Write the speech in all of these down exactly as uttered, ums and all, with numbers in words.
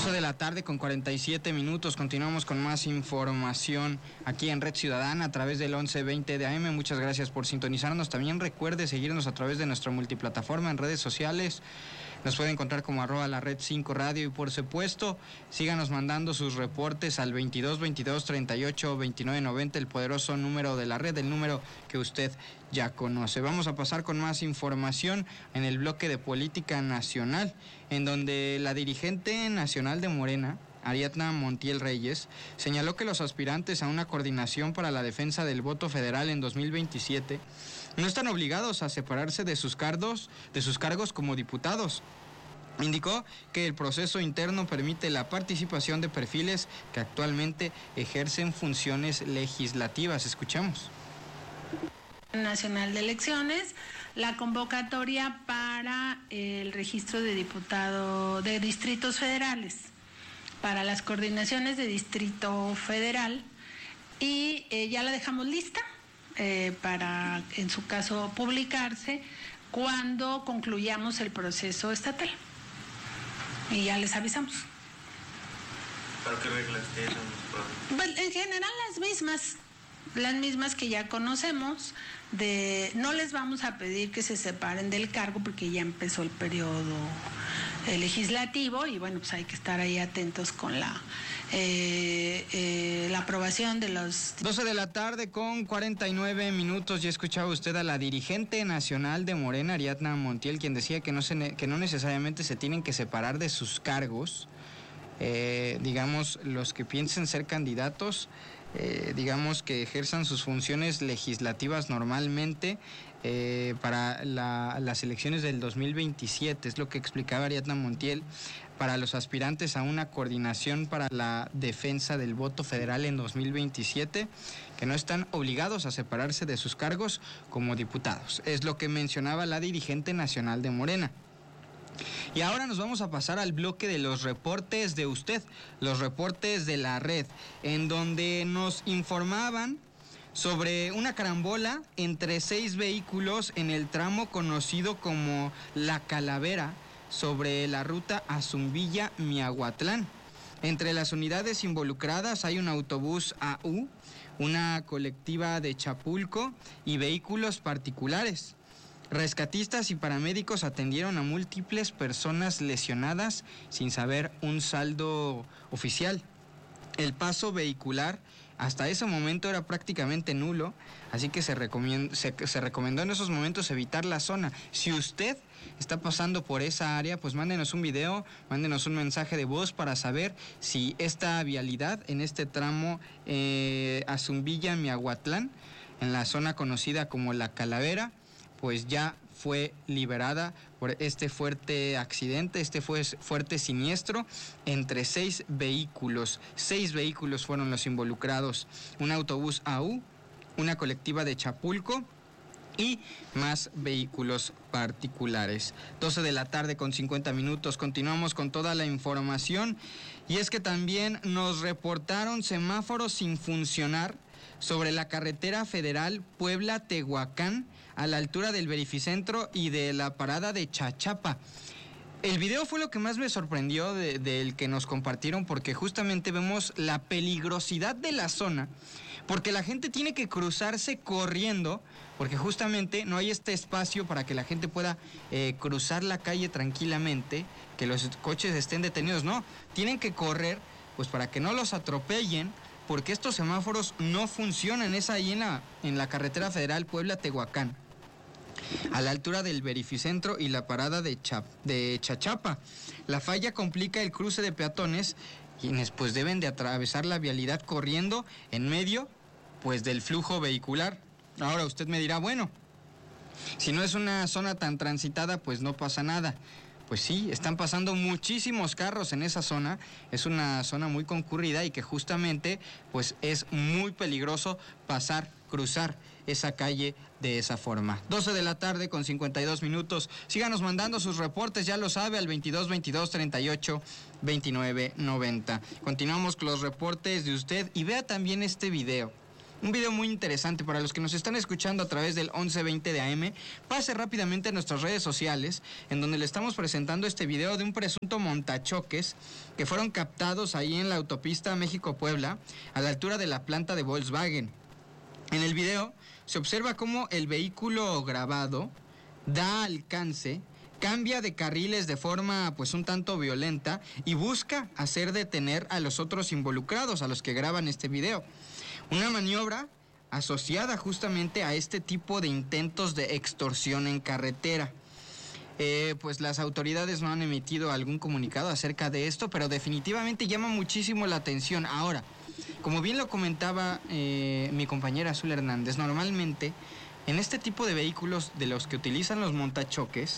doce de la tarde con cuarenta y siete minutos. Continuamos con más información aquí en Red Ciudadana a través del once veinte de A M. Muchas gracias por sintonizarnos. También recuerde seguirnos a través de nuestra multiplataforma en redes sociales. Nos puede encontrar como arroba la red cinco radio y por supuesto síganos mandando sus reportes al veintidós veintidós treinta y ocho veintinueve noventa, el poderoso número de la red, el número que usted ya conoce. Vamos a pasar con más información en el bloque de política nacional, en donde la dirigente nacional de Morena, Ariadna Montiel Reyes, señaló que los aspirantes a una coordinación para la defensa del voto federal en dos mil veintisiete no están obligados a separarse de sus cargos, de sus cargos como diputados. Indicó que el proceso interno permite la participación de perfiles que actualmente ejercen funciones legislativas. Escuchamos. Nacional de Elecciones, la convocatoria para el registro de diputado de distritos federales, para las coordinaciones de distrito federal, y eh, ya la dejamos lista eh, para, en su caso, publicarse cuando concluyamos el proceso estatal. Y ya les avisamos. ¿Pero qué reglas tienen? Pues, en general las mismas. Las mismas que ya conocemos, de no les vamos a pedir que se separen del cargo porque ya empezó el periodo eh, legislativo y bueno, pues hay que estar ahí atentos con la eh, eh, la aprobación de los... doce de la tarde con cuarenta y nueve minutos. Ya escuchaba usted a la dirigente nacional de Morena, Ariadna Montiel, quien decía que no, se, que no necesariamente se tienen que separar de sus cargos, eh, digamos, los que piensen ser candidatos. Eh, digamos que ejerzan sus funciones legislativas normalmente eh, para la, las elecciones del dos mil veintisiete, es lo que explicaba Ariadna Montiel, para los aspirantes a una coordinación para la defensa del voto federal en dos mil veintisiete, que no están obligados a separarse de sus cargos como diputados. Es lo que mencionaba la dirigente nacional de Morena. Y ahora nos vamos a pasar al bloque de los reportes de usted, los reportes de la red, en donde nos informaban sobre una carambola entre seis vehículos en el tramo conocido como La Calavera, sobre la ruta Azumbilla-Miahuatlán. Entre las unidades involucradas hay un autobús A U, una colectiva de Chapulco y vehículos particulares. Rescatistas y paramédicos atendieron a múltiples personas lesionadas sin saber un saldo oficial. El paso vehicular hasta ese momento era prácticamente nulo, así que se recomendó, se, se recomendó en esos momentos evitar la zona. Si usted está pasando por esa área, pues mándenos un video, mándenos un mensaje de voz para saber si esta vialidad en este tramo eh, Azumbilla-Miahuatlán, en la zona conocida como La Calavera, pues ya fue liberada por este fuerte accidente, este fue fuerte siniestro entre seis vehículos. Seis vehículos fueron los involucrados, un autobús A U, una colectiva de Chapulco y más vehículos particulares. doce de la tarde con cincuenta minutos, continuamos con toda la información, y es que también nos reportaron semáforos sin funcionar sobre la carretera federal Puebla-Tehuacán, a la altura del Verificentro y de la parada de Chachapa. El video fue lo que más me sorprendió de, del que nos compartieron, porque justamente vemos la peligrosidad de la zona, porque la gente tiene que cruzarse corriendo, porque justamente no hay este espacio para que la gente pueda eh, cruzar la calle tranquilamente, que los coches estén detenidos, no, tienen que correr pues para que no los atropellen, porque estos semáforos no funcionan. Es ahí en la, en la carretera federal Puebla-Tehuacán, a la altura del Verificentro y la parada de, Cha, de Chachapa. La falla complica el cruce de peatones, quienes pues deben de atravesar la vialidad corriendo en medio pues del flujo vehicular. Ahora usted me dirá, bueno, si no es una zona tan transitada, pues no pasa nada. Pues sí, están pasando muchísimos carros en esa zona, es una zona muy concurrida y que justamente pues es muy peligroso pasar, cruzar esa calle de esa forma. doce de la tarde con cincuenta y dos minutos, síganos mandando sus reportes, ya lo sabe, al veintidós veintidós treinta y ocho veintinueve noventa. Continuamos con los reportes de usted y vea también este video. Un video muy interesante para los que nos están escuchando a través del once veinte de A M. Pase rápidamente a nuestras redes sociales, en donde le estamos presentando este video de un presunto montachoques que fueron captados ahí en la autopista México-Puebla, a la altura de la planta de Volkswagen. En el video se observa cómo el vehículo grabado da alcance, cambia de carriles de forma pues un tanto violenta y busca hacer detener a los otros involucrados, a los que graban este video. Una maniobra asociada justamente a este tipo de intentos de extorsión en carretera. Eh, pues las autoridades no han emitido algún comunicado acerca de esto, pero definitivamente llama muchísimo la atención. Ahora, como bien lo comentaba eh, mi compañera Azul Hernández, normalmente en este tipo de vehículos de los que utilizan los montachoques,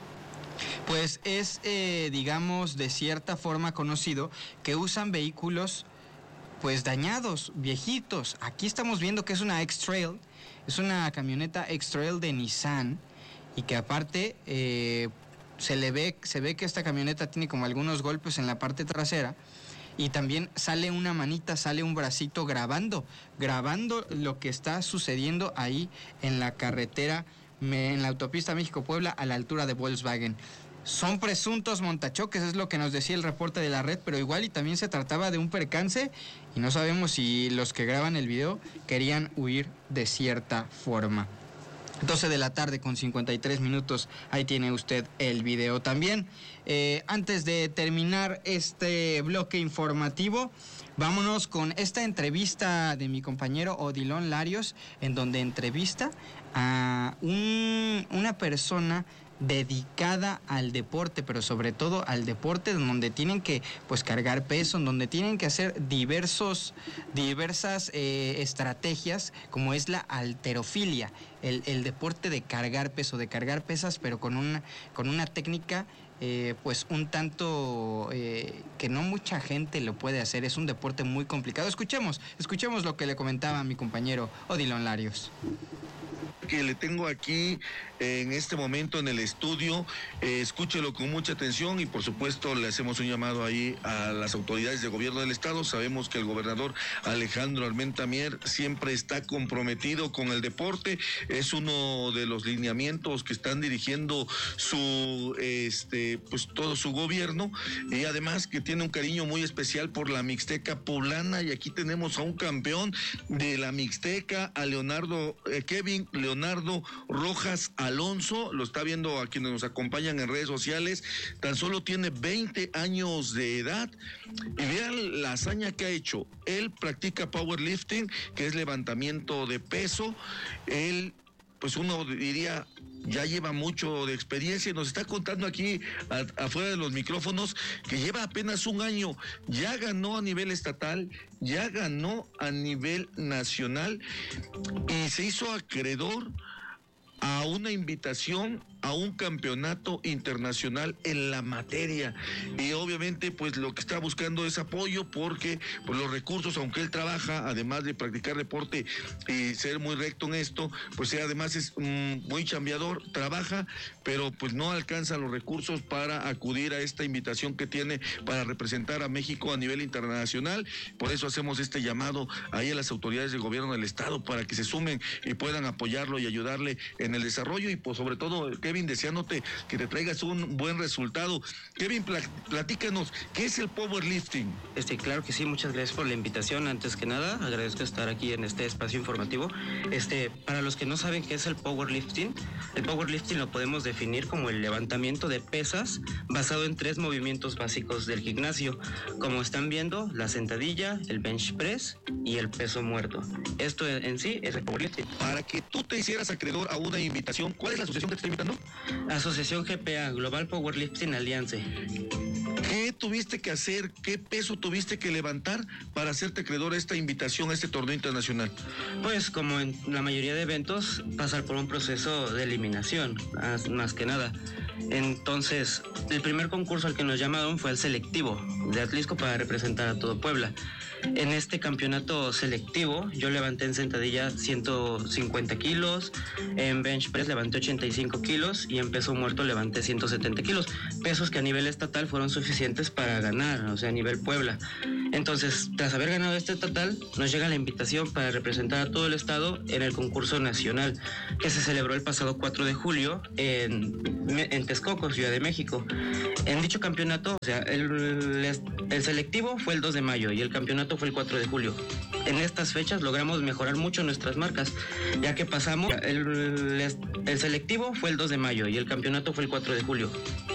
pues es, eh, digamos, de cierta forma conocido que usan vehículos, pues, dañados, viejitos. Aquí estamos viendo que es una X-Trail, es una camioneta X-Trail de Nissan, y que aparte eh, se le ve, se ve que esta camioneta tiene como algunos golpes en la parte trasera, y también sale una manita, sale un bracito grabando, grabando lo que está sucediendo ahí en la carretera, en la autopista México-Puebla, a la altura de Volkswagen. Son presuntos montachoques, es lo que nos decía el reporte de la red, pero igual y también se trataba de un percance y no sabemos si los que graban el video querían huir de cierta forma. doce de la tarde con cincuenta y tres minutos, ahí tiene usted el video también. Eh, antes de terminar este bloque informativo, vámonos con esta entrevista de mi compañero Odilon Larios, en donde entrevista a un, una persona dedicada al deporte, pero sobre todo al deporte donde tienen que pues cargar peso, donde tienen que hacer diversos diversas eh, estrategias, como es la halterofilia, el, el deporte de cargar peso, de cargar pesas, pero con una con una técnica eh, pues un tanto eh, que no mucha gente lo puede hacer. Es un deporte muy complicado. Escuchemos, escuchemos lo que le comentaba a mi compañero Odilon Larios. Que le tengo aquí en este momento en el estudio, eh, escúchelo con mucha atención y por supuesto le hacemos un llamado ahí a las autoridades de gobierno del estado. Sabemos que el gobernador Alejandro Armenta Mier siempre está comprometido con el deporte, es uno de los lineamientos que están dirigiendo su este pues todo su gobierno, y además que tiene un cariño muy especial por la Mixteca poblana, y aquí tenemos a un campeón de la Mixteca, a Leonardo eh, Kevin Leonardo Leonardo Rojas Alonso, lo está viendo a quienes nos acompañan en redes sociales, tan solo tiene veinte años de edad, y vean la hazaña que ha hecho. Él practica powerlifting, que es levantamiento de peso. Él, pues uno diría, ya lleva mucho de experiencia, y nos está contando aquí a, afuera de los micrófonos que lleva apenas un año, ya ganó a nivel estatal, ya ganó a nivel nacional y se hizo acreedor a una invitación a un campeonato internacional en la materia, y obviamente pues lo que está buscando es apoyo, porque pues los recursos, aunque él trabaja, además de practicar deporte y ser muy recto en esto, pues él además es um, muy chambeador, trabaja, pero pues no alcanza los recursos para acudir a esta invitación que tiene para representar a México a nivel internacional. Por eso hacemos este llamado ahí a las autoridades del gobierno del estado para que se sumen y puedan apoyarlo y ayudarle en el desarrollo, y pues sobre todo que Kevin, deseándote que te traigas un buen resultado. Kevin, platícanos, ¿qué es el powerlifting? Este, claro que sí, muchas gracias por la invitación. Antes que nada, agradezco estar aquí en este espacio informativo. Este, para los que no saben qué es el powerlifting, el powerlifting lo podemos definir como el levantamiento de pesas basado en tres movimientos básicos del gimnasio, como están viendo, la sentadilla, el bench press y el peso muerto. Esto en sí es el powerlifting. Para que tú te hicieras acreedor a una invitación, ¿cuál es la asociación que te está invitando? Asociación G P A, Global Powerlifting Alliance. ¿Qué tuviste que hacer? ¿Qué peso tuviste que levantar para hacerte acreedor a esta invitación a este torneo internacional? Pues como en la mayoría de eventos, pasar por un proceso de eliminación, más que nada. Entonces, el primer concurso al que nos llamaron fue el selectivo de Atlisco para representar a todo Puebla. En este campeonato selectivo yo levanté en sentadilla ciento cincuenta kilos, en bench press levanté ochenta y cinco kilos y en peso muerto levanté ciento setenta kilos, pesos que a nivel estatal fueron suficientes para ganar, o sea, a nivel Puebla. Entonces, tras haber ganado este estatal, nos llega la invitación para representar a todo el estado en el concurso nacional que se celebró el pasado cuatro de julio en, en Texcoco, Ciudad de México. En dicho campeonato, o sea, el, el selectivo fue el dos de mayo y el campeonato fue el cuatro de julio. En estas fechas logramos mejorar mucho nuestras marcas, ya que pasamos, el, el selectivo fue el dos de mayo y el campeonato fue el cuatro de julio.